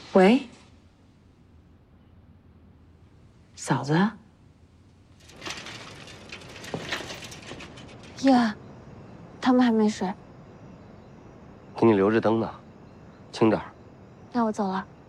喂，嫂子。 爷，他们还没睡， 给你留着灯呢，轻点儿。 那我走了。